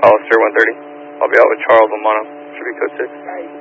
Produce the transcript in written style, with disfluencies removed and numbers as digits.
Hollister 130. I'll be out with Charles on mono. Should be code 6.